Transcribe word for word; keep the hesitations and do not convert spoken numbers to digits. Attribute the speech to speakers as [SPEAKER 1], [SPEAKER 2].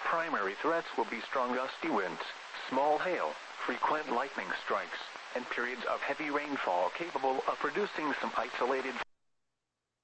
[SPEAKER 1] primary threats will be strong gusty winds, small hail, frequent lightning strikes, and periods of heavy rainfall capable of producing some isolated